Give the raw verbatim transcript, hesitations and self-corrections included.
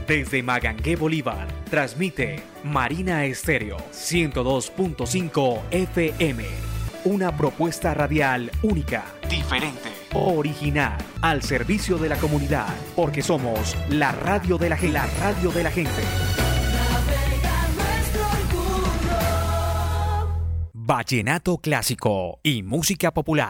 Desde Magangué, Bolívar, transmite Marina Estéreo ciento dos punto cinco F M. Una propuesta radial única, diferente, original, al servicio de la comunidad, porque somos la radio de la gente. La radio de la gente. Vallenato clásico y música popular.